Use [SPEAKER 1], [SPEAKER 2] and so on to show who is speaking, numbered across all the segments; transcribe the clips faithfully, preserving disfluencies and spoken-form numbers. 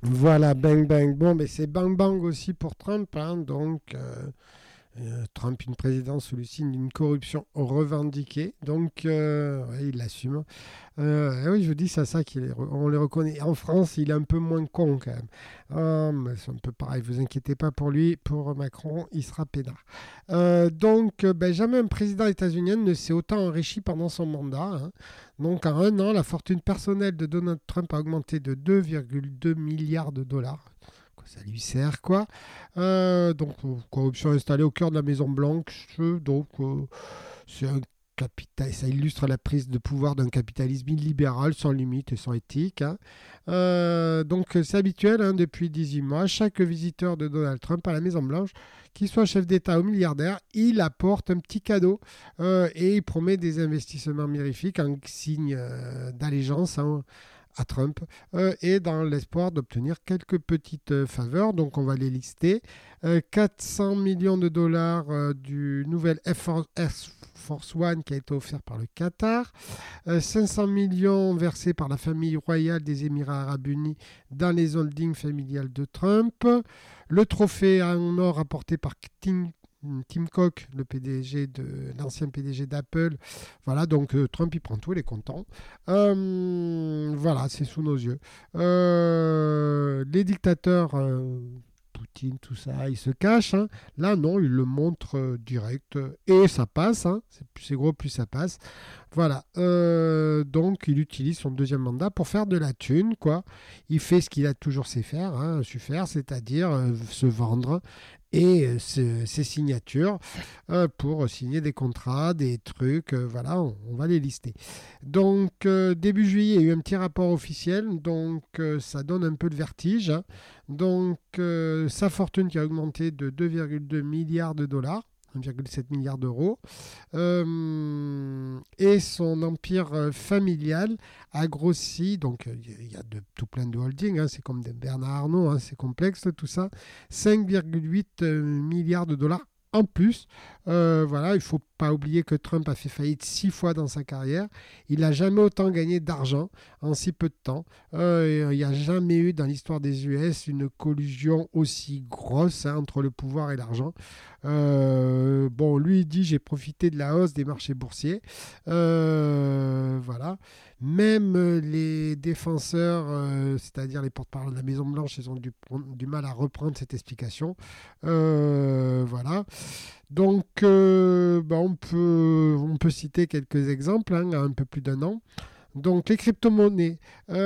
[SPEAKER 1] Voilà, bang bang. Bon, mais c'est bang bang aussi pour Trump, hein, donc euh, euh, Trump, une présidence sous le signe d'une corruption revendiquée, donc euh, ouais, il l'assume. Euh, et oui, je vous dis, c'est ça qu'on les reconnaît. En France, il est un peu moins con quand même. Ah, mais c'est un peu pareil, vous inquiétez pas pour lui. Pour Macron, il sera peinard. Euh, donc, euh, ben, jamais un président états-unien ne s'est autant enrichi pendant son mandat, hein. Donc, en un an, la fortune personnelle de Donald Trump a augmenté de deux virgule deux milliards de dollars. Ça lui sert, quoi. Euh, donc, euh, corruption installée au cœur de la Maison Blanche. Donc, euh, c'est un capital, ça illustre la prise de pouvoir d'un capitalisme illibéral sans limite et sans éthique, hein. Euh, donc c'est habituel, hein, depuis dix-huit mois. Chaque visiteur de Donald Trump à la Maison Blanche, qu'il soit chef d'État ou milliardaire, il apporte un petit cadeau, euh, et il promet des investissements mirifiques en signe euh, d'allégeance, hein, à Trump, euh, et dans l'espoir d'obtenir quelques petites euh, faveurs. Donc on va les lister. Euh, quatre cents millions de dollars euh, du nouvel F Force One qui a été offert par le Qatar, euh, cinq cents millions versés par la famille royale des Émirats arabes unis dans les holdings familiales de Trump, le trophée en or apporté par Tim Tim Cook, le P D G de l'ancien P D G d'Apple. Voilà, donc euh, Trump il prend tout, il est content. Euh, voilà, c'est sous nos yeux. Euh, les dictateurs, euh, Poutine, tout ça, ils se cachent, hein. Là, non, ils le montrent euh, direct, euh, et ça passe, hein. C'est, plus c'est gros, plus ça passe. Voilà. Euh, donc, il utilise son deuxième mandat pour faire de la thune, quoi. Il fait ce qu'il a toujours su faire, hein, su faire, c'est-à-dire euh, se vendre et euh, ce- ses signatures, euh, pour signer des contrats, des trucs, euh, voilà, on, on va les lister. Donc, euh, début juillet, il y a eu un petit rapport officiel, donc euh, ça donne un peu de vertige, hein. Donc, euh, sa fortune qui a augmenté de deux virgule deux milliards de dollars, un virgule sept milliard d'euros, euh, et son empire euh, familial a grossi. Donc, euh, il y a de, tout plein de holdings, hein, c'est comme des Bernard Arnault, hein, c'est complexe tout ça. cinq virgule huit euh, milliards de dollars en plus. Euh, voilà, il ne faut pas oublier que Trump a fait faillite six fois dans sa carrière. Il n'a jamais autant gagné d'argent en si peu de temps. Euh, il n'y a jamais eu dans l'histoire des U S une collusion aussi grosse, hein, entre le pouvoir et l'argent. Euh, bon, lui, il dit j'ai profité de la hausse des marchés boursiers. Euh, voilà. Même euh, les défenseurs, euh, c'est-à-dire les porte-parole de la Maison-Blanche, ils ont du, du mal à reprendre cette explication. Euh, voilà. Donc, euh, bah, on, peut, on peut citer quelques exemples, hein, à un peu plus d'un an. Donc, les crypto-monnaies.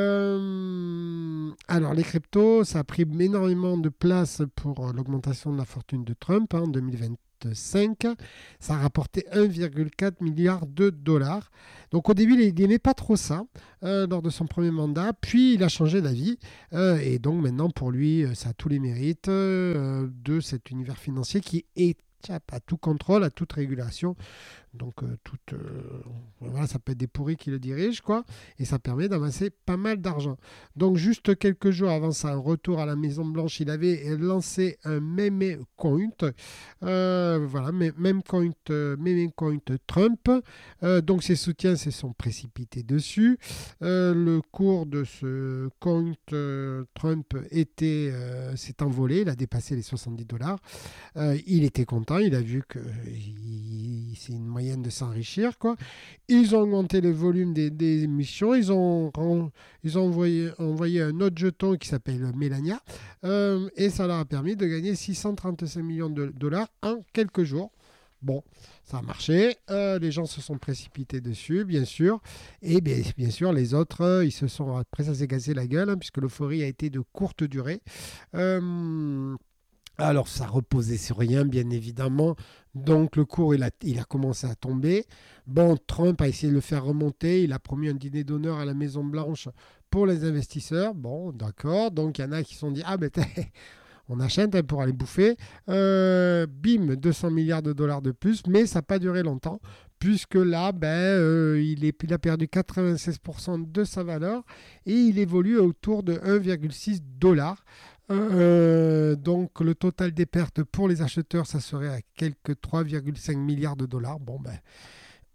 [SPEAKER 1] Euh, alors, les cryptos, ça a pris énormément de place pour l'augmentation de la fortune de Trump, hein, en deux mille vingt-cinq. Ça a rapporté un virgule quatre milliard de dollars. Donc, au début, il n'aimait pas trop ça, euh, lors de son premier mandat. Puis, il a changé d'avis. Euh, et donc, maintenant, pour lui, euh, ça a tous les mérites euh, de cet univers financier qui échappe à tout contrôle, à toute régulation. Donc, euh, toute, euh, voilà, ça peut être des pourris qui le dirigent, quoi. Et ça permet d'amasser pas mal d'argent. Donc, juste quelques jours avant sa retour à la Maison-Blanche, il avait lancé un meme coin. Euh, voilà, meme coin, euh, meme coin Trump. Euh, donc, ses soutiens se sont précipités dessus. Euh, le cours de ce coin euh, Trump était, euh, s'est envolé. Il a dépassé les soixante-dix dollars. Euh, il était content, il a vu que il- c'est une moyenne de s'enrichir, quoi. Ils ont augmenté le volume des, des émissions, ils ont, ils ont envoyé, envoyé un autre jeton qui s'appelle Melania, euh, et ça leur a permis de gagner six cent trente-cinq millions de dollars en quelques jours. Bon, ça a marché, euh, les gens se sont précipités dessus, bien sûr, et bien, bien sûr, les autres, euh, ils se sont, après ça s'est cassé la gueule, hein, puisque l'euphorie a été de courte durée. Euh, alors, ça reposait sur rien, bien évidemment. Donc, le cours, il a, il a commencé à tomber. Bon, Trump a essayé de le faire remonter. Il a promis un dîner d'honneur à la Maison-Blanche pour les investisseurs. Bon, d'accord. Donc, il y en a qui se sont dit, ah, ben, on achète, hein, pour aller bouffer. Euh, bim, deux cents milliards de dollars de plus. Mais ça n'a pas duré longtemps, puisque là, ben, euh, il, est, il a perdu quatre-vingt-seize pour cent de sa valeur et il évolue autour de un virgule six dollars. Euh, donc le total des pertes pour les acheteurs, ça serait à quelques trois virgule cinq milliards de dollars. Bon, ben,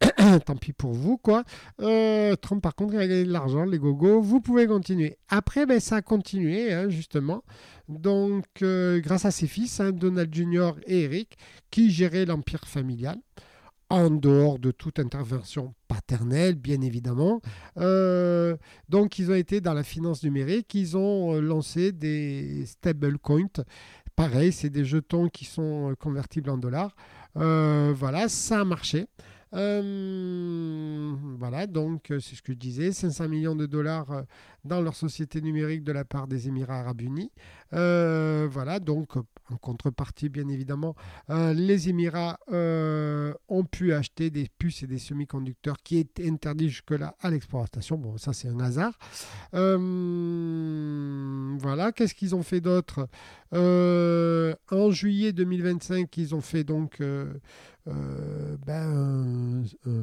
[SPEAKER 1] Tant pis pour vous, quoi. Euh, Trump, par contre, il a gagné de l'argent, les gogos. Vous pouvez continuer. Après, ben, ça a continué, hein, justement. Donc, euh, grâce à ses fils, hein, Donald junior et Eric, qui géraient l'empire familial, en dehors de toute intervention paternelle, bien évidemment. Euh, donc, ils ont été dans la finance numérique. Ils ont euh, lancé des stablecoins. Pareil, c'est des jetons qui sont euh, convertibles en dollars. Euh, voilà, ça a marché. Euh, voilà, donc euh, c'est ce que je disais, cinq cents millions de dollars euh, dans leur société numérique de la part des Émirats arabes unis. Euh, voilà, donc en contrepartie, bien évidemment, euh, les Émirats euh, ont pu acheter des puces et des semi-conducteurs qui étaient interdits jusque-là à l'exportation. Bon, ça c'est un hasard. Euh, voilà, qu'est-ce qu'ils ont fait d'autre? Euh, En juillet deux mille vingt-cinq, ils ont fait donc euh, euh, ben, euh,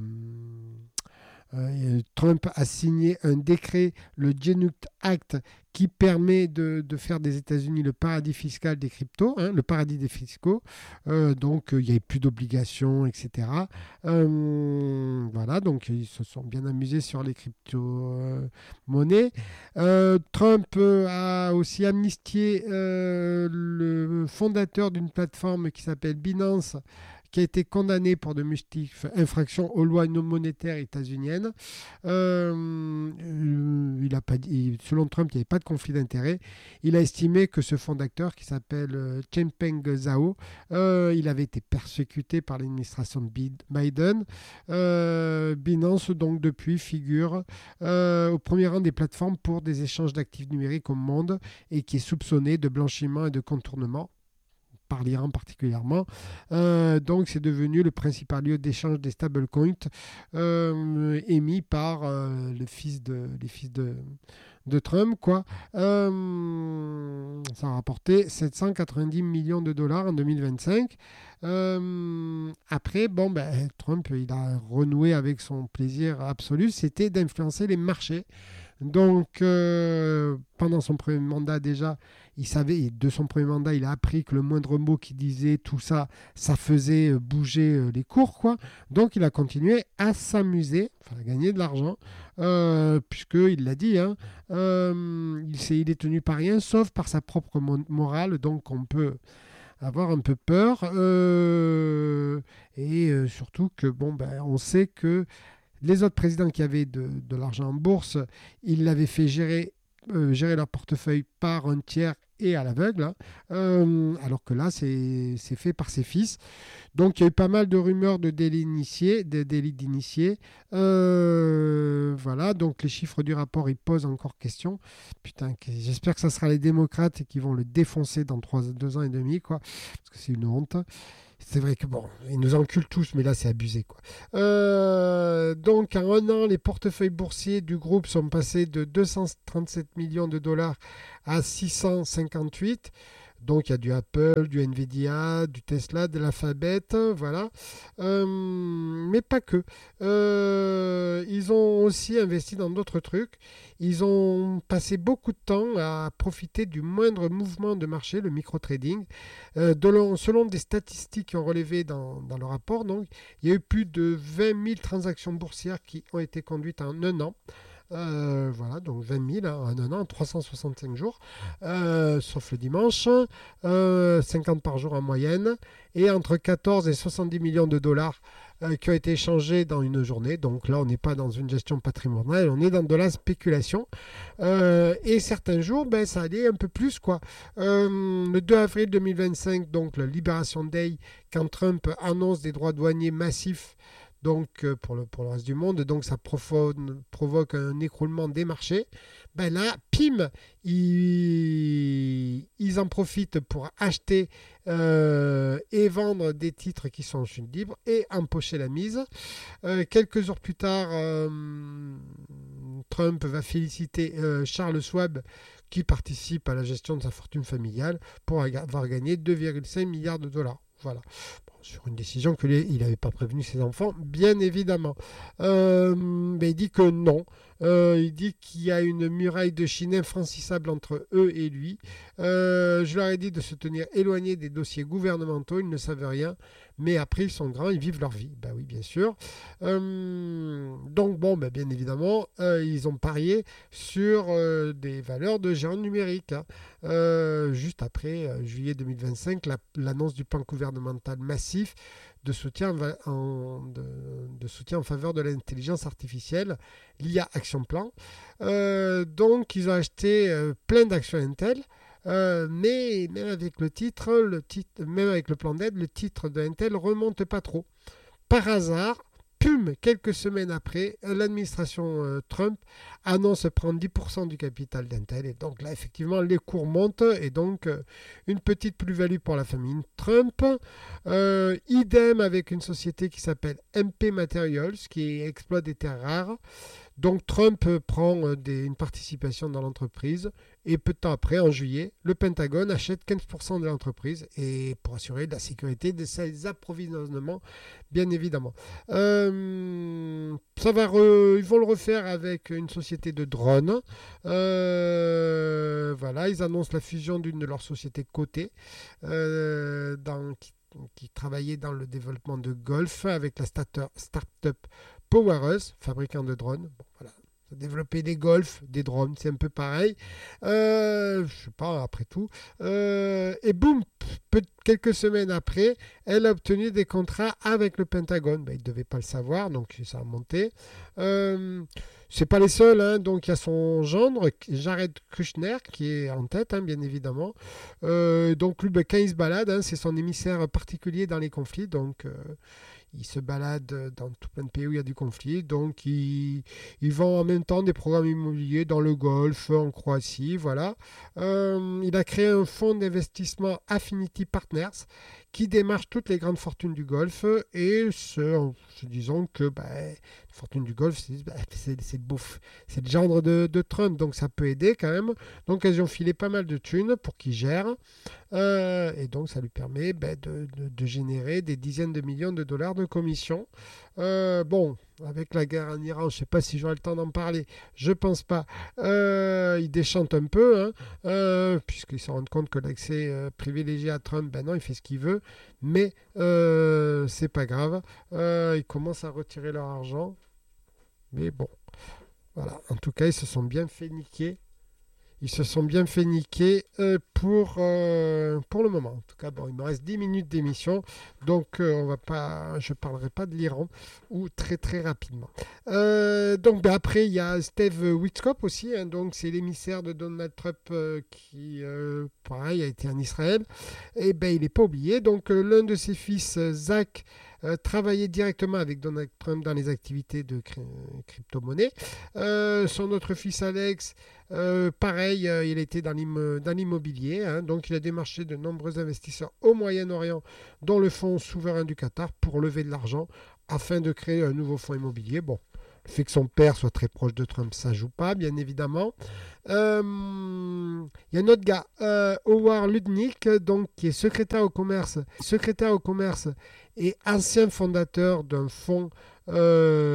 [SPEAKER 1] euh, Trump a signé un décret, le Genuct Act, qui permet de, de faire des États-Unis le paradis fiscal des cryptos, hein, le paradis des fiscaux. Euh, donc, euh, il n'y avait plus d'obligations, et cetera. Euh, voilà, donc ils se sont bien amusés sur les crypto-monnaies. Euh, Trump euh, a aussi amnistié euh, le fondateur d'une plateforme qui s'appelle Binance, qui a été condamné pour de multiples infractions aux lois non monétaires états-uniennes. Euh, il a pas dit, selon Trump, il n'y avait pas de conflit d'intérêts. Il a estimé que ce fondateur, qui s'appelle euh, Changpeng Zhao, euh, il avait été persécuté par l'administration de Biden. Euh, Binance, donc, depuis, figure euh, au premier rang des plateformes pour des échanges d'actifs numériques au monde et qui est soupçonné de blanchiment et de contournement par l'Iran particulièrement. Euh, donc c'est devenu le principal lieu d'échange des stablecoins euh, émis par euh, le fils de, les fils de, de Trump, quoi. Euh, ça a rapporté sept cent quatre-vingt-dix millions de dollars en deux mille vingt-cinq. Euh, après, bon, ben, Trump, il a renoué avec son plaisir absolu, c'était d'influencer les marchés. Donc, euh, pendant son premier mandat déjà, il savait, de son premier mandat, il a appris que le moindre mot qu'il disait, tout ça, ça faisait bouger les cours, quoi. Donc, il a continué à s'amuser, enfin, à gagner de l'argent, euh, puisqu'il l'a dit, hein, euh, il, est, il est tenu par rien, sauf par sa propre mo- morale. Donc, on peut avoir un peu peur. Euh, et euh, surtout que, bon, ben, on sait que les autres présidents qui avaient de, de l'argent en bourse, ils l'avaient fait gérer, euh, gérer leur portefeuille par un tiers et à l'aveugle, hein. Euh, alors que là, c'est, c'est fait par ses fils. Donc, il y a eu pas mal de rumeurs de délits d'initiés. De délits d'initiés. Euh, voilà, donc les chiffres du rapport, ils posent encore question. Putain, j'espère que ça sera les démocrates qui vont le défoncer dans trois, deux ans et demi, quoi, parce que c'est une honte. C'est vrai que bon, ils nous enculent tous, mais là c'est abusé, quoi. Euh, donc en un an, les portefeuilles boursiers du groupe sont passés de deux cent trente-sept millions de dollars à six cent cinquante-huit. Donc il y a du Apple, du Nvidia, du Tesla, de l'Alphabet, voilà. Euh, mais pas que. Euh, ils ont aussi investi dans d'autres trucs. Ils ont passé beaucoup de temps à profiter du moindre mouvement de marché, le micro-trading. Euh, de, selon des statistiques qui ont relevé dans, dans le rapport, donc, il y a eu plus de vingt mille transactions boursières qui ont été conduites en un an. Euh, voilà, donc vingt mille hein, en un an, trois cent soixante-cinq jours, euh, sauf le dimanche, euh, cinquante par jour en moyenne, et entre quatorze et soixante-dix millions de dollars euh, qui ont été échangés dans une journée. Donc là, on n'est pas dans une gestion patrimoniale, on est dans de la spéculation. Euh, et certains jours, ben, ça allait un peu plus, quoi. Euh, le deux avril deux mille vingt-cinq, donc la Liberation Day, quand Trump annonce des droits douaniers massifs, donc pour le, pour le reste du monde, donc ça provo- provoque un écroulement des marchés. Ben là, pim, ils, ils en profitent pour acheter euh, et vendre des titres qui sont en chute libre et empocher la mise. Euh, quelques heures plus tard, euh, Trump va féliciter euh, Charles Schwab qui participe à la gestion de sa fortune familiale pour avoir gagné deux virgule cinq milliards de dollars. Voilà. sur une décision qu'il n'avait pas prévenu ses enfants, bien évidemment. Euh, mais il dit que non. Euh, il dit qu'il y a une muraille de Chine infranchissable entre eux et lui. Euh, je leur ai dit de se tenir éloignés des dossiers gouvernementaux, ils ne savent rien, mais après ils sont grands, ils vivent leur vie. Ben oui, bien sûr. Euh, donc bon, ben bien évidemment, euh, ils ont parié sur euh, des valeurs de géants numériques. Hein. Euh, juste après euh, juillet deux mille vingt-cinq, la, l'annonce du plan gouvernemental massif de soutien en, de, de soutien en faveur de l'intelligence artificielle, l'I A Action Plan. Euh, donc, ils ont acheté euh, plein d'actions Intel, euh, mais même avec le titre, le titre, même avec le plan d'aide, le titre de Intel remonte pas trop. Par hasard, pum, quelques semaines après, l'administration euh, Trump annonce prendre dix pour cent du capital d'Intel. Et donc là, effectivement, les cours montent et donc euh, une petite plus-value pour la famille Trump. Euh, idem avec une société qui s'appelle M P Materials, qui exploite des terres rares. Donc Trump prend des, une participation dans l'entreprise et peu de temps après, en juillet, le Pentagone achète quinze pour cent de l'entreprise et pour assurer la sécurité de ses approvisionnements, bien évidemment. Euh, ça va re, ils vont le refaire avec une société de drones. Euh, voilà, ils annoncent la fusion d'une de leurs sociétés cotées euh, dans, qui, qui travaillait dans le développement de golf avec la start-up Powerus, fabricant de drones. Bon, voilà. Développer des golfs, des drones, c'est un peu pareil. Euh, je sais pas, après tout. Euh, et boum, peu, quelques semaines après, elle a obtenu des contrats avec le Pentagone. Ben, il ne devait pas le savoir, donc ça a monté. Euh, c'est pas les seuls, hein. Donc il y a son gendre, Jared Kushner, qui est en tête, hein, bien évidemment. Euh, donc lui, ben, quand il se balade, hein, c'est son émissaire particulier dans les conflits. Donc euh, il se balade dans tout plein de pays où il y a du conflit. Donc, il, il vend en même temps des programmes immobiliers dans le Golfe, en Croatie. Voilà. Euh, il a créé un fonds d'investissement Affinity Partners qui démarche toutes les grandes fortunes du Golfe. Et ce, en se disant que bah, les fortunes du Golfe, c'est, bah, c'est, c'est, le, beau, c'est le gendre de, de Trump. Donc, ça peut aider quand même. Donc, elles ont filé pas mal de thunes pour qu'il gère. Euh, et donc, ça lui permet bah, de, de, de générer des dizaines de millions de dollars de commission. Euh, bon, avec la guerre en Iran, je ne sais pas si j'aurai le temps d'en parler. Je pense pas. Euh, il déchante un peu, hein, euh, puisqu'il se rend compte que l'accès euh, privilégié à Trump, ben non, il fait ce qu'il veut. Mais euh, c'est pas grave. Euh, ils commencent à retirer leur argent. Mais bon, voilà. En tout cas, ils se sont bien fait niquer. Ils se sont bien fait niquer euh, pour, euh, pour le moment. En tout cas, bon, il me reste dix minutes d'émission, donc euh, on va pas, je ne parlerai pas de l'Iran, ou très très rapidement. Euh, donc ben, après, il y a Steve Witkoff aussi, hein, donc c'est l'émissaire de Donald Trump euh, qui, euh, pareil, a été en Israël. Et ben, il n'est pas oublié. Donc euh, l'un de ses fils, Zach, euh, travaillait directement avec Donald Trump dans les activités de cri- crypto-monnaie. Euh, son autre fils, Alex, Euh, pareil, euh, il était dans, l'im- dans l'immobilier, hein, donc il a démarché de nombreux investisseurs au Moyen-Orient, dont le fonds souverain du Qatar, pour lever de l'argent afin de créer un nouveau fonds immobilier. Bon, le fait que son père soit très proche de Trump, ça joue pas, bien évidemment. Euh, Il y a un autre gars, euh, Howard Lutnick, donc, qui est secrétaire au commerce, secrétaire au commerce et ancien fondateur d'un fonds euh,